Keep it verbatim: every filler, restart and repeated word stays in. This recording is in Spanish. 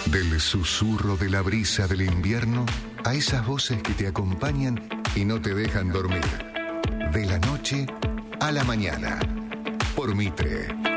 Del susurro de la brisa del invierno a esas voces que te acompañan y no te dejan dormir. De la noche a la mañana. Por Mitre.